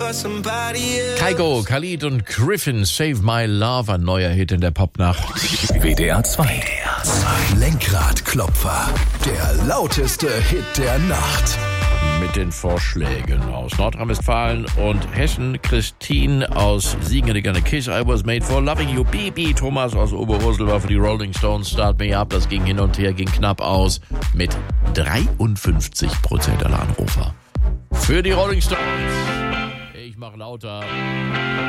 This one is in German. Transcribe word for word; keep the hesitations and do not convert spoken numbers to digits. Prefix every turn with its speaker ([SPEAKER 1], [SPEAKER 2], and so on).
[SPEAKER 1] Kygo, Khalid und Griffin, Save My Love, ein neuer Hit in der Popnacht.
[SPEAKER 2] W D R zwei. Lenkradklopfer, der lauteste Hit der Nacht.
[SPEAKER 1] Mit den Vorschlägen aus Nordrhein-Westfalen und Hessen. Christine aus Siegen hätte gerne Kiss, I Was Made For Loving You. Bibi Thomas aus Oberursel war für die Rolling Stones Start Me Up. Das ging hin und her, ging knapp aus mit dreiundfünfzig Prozent aller Anrufer. Für die Rolling Stones. Ich mach lauter.